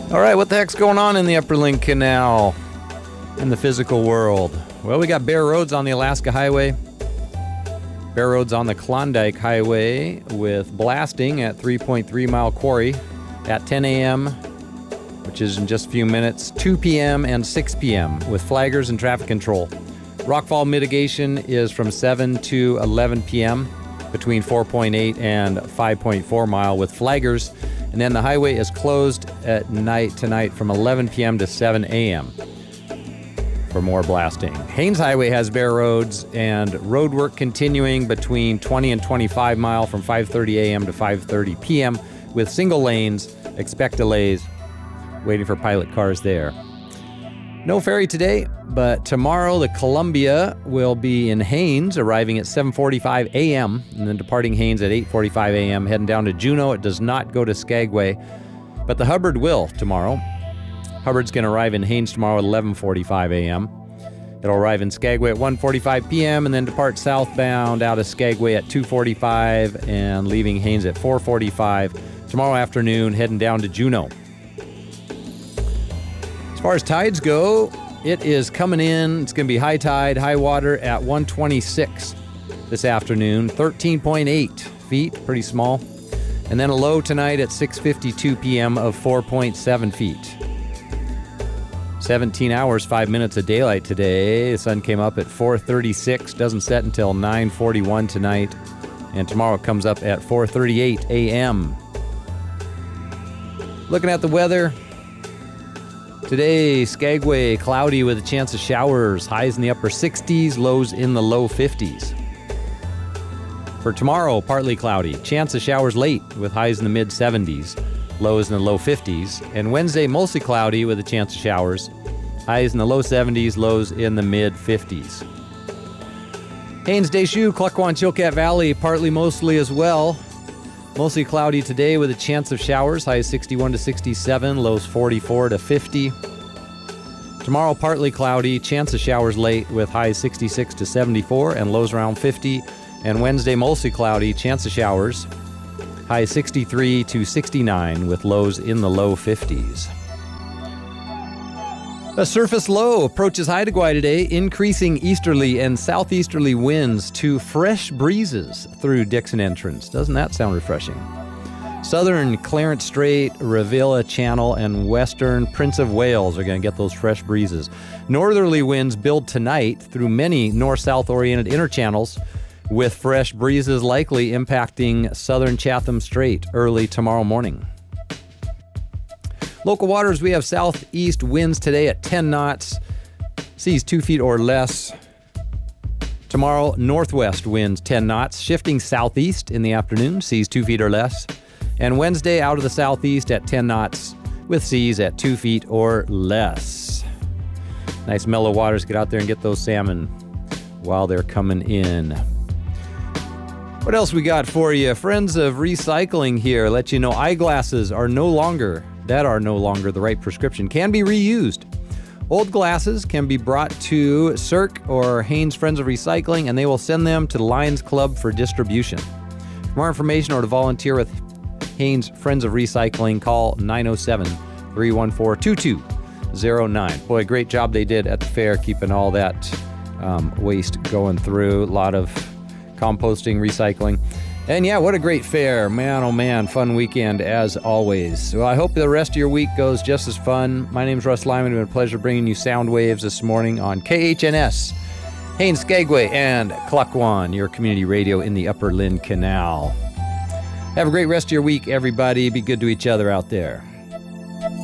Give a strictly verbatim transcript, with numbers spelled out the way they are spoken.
All right, what the heck's going on in the Upper Lynn Canal in the physical world? Well, we got bare roads on the Alaska Highway, bare roads on the Klondike Highway with blasting at three point three Mile Quarry at ten a.m., which is in just a few minutes, two p.m. and six p.m. with flaggers and traffic control. Rockfall mitigation is from seven to eleven p.m. between four point eight and five point four mile with flaggers. And then the highway is closed at night tonight from eleven p.m. to seven a.m. for more blasting. Haines Highway has bare roads and road work continuing between twenty and twenty-five mile from five thirty a.m. to five thirty p.m. with single lanes. Expect delays. Waiting for pilot cars there. No ferry today, but tomorrow the Columbia will be in Haines, arriving at seven forty-five a.m. and then departing Haines at eight forty-five a.m., heading down to Juneau. It does not go to Skagway, but the Hubbard will tomorrow. Hubbard's going to arrive in Haines tomorrow at eleven forty-five a.m. It'll arrive in Skagway at one forty-five p.m. and then depart southbound out of Skagway at two forty-five and leaving Haines at four forty-five tomorrow afternoon, heading down to Juneau. As far as tides go, it is coming in. It's going to be high tide, high water at one twenty-six this afternoon, thirteen point eight feet, pretty small. And then a low tonight at six fifty-two p.m. of four point seven feet. seventeen hours, five minutes of daylight today. The sun came up at four thirty-six, doesn't set until nine forty-one tonight. And tomorrow it comes up at four thirty-eight a.m. Looking at the weather. Today, Skagway, cloudy with a chance of showers, highs in the upper sixties, lows in the low fifties. For tomorrow, partly cloudy, chance of showers late with highs in the mid seventies, lows in the low fifties. And Wednesday, mostly cloudy with a chance of showers, highs in the low seventies, lows in the mid fifties. Haines, Deschutes, Klukwan, Chilkat Valley, partly mostly as well. Mostly cloudy today with a chance of showers, highs sixty-one to sixty-seven, lows forty-four to fifty. Tomorrow, partly cloudy, chance of showers late with highs sixty-six to seventy-four and lows around fifty. And Wednesday, mostly cloudy, chance of showers, highs sixty-three to sixty-nine with lows in the low fifties. A surface low approaches Haida today, increasing easterly and southeasterly winds to fresh breezes through Dixon Entrance. Doesn't that sound refreshing? Southern Clarence Strait, Ravilla Channel, and western Prince of Wales are going to get those fresh breezes. Northerly winds build tonight through many north-south oriented interchannels, with fresh breezes likely impacting southern Chatham Strait early tomorrow morning. Local waters, we have southeast winds today at ten knots, seas two feet or less. Tomorrow, northwest winds ten knots, shifting southeast in the afternoon, seas two feet or less. And Wednesday, out of the southeast at ten knots, with seas at two feet or less. Nice mellow waters, get out there and get those salmon while they're coming in. What else we got for you? Friends of Recycling here let you know eyeglasses are no longer that are no longer the right prescription can be reused. Old glasses can be brought to C I R C or Haines Friends of Recycling, and they will send them to the Lions Club for distribution. For more information or to volunteer with Haines Friends of Recycling, call nine oh seven, three one four, two two oh nine. Boy, great job they did at the fair, keeping all that um, waste going through. A lot of composting, recycling. And yeah, what a great fair. Man, oh man, fun weekend as always. Well, I hope the rest of your week goes just as fun. My name's Russ Lyman. It's been a pleasure bringing you sound waves this morning on K H N S, Haines, Skagway, and Klukwan, your community radio in the Upper Lynn Canal. Have a great rest of your week, everybody. Be good to each other out there.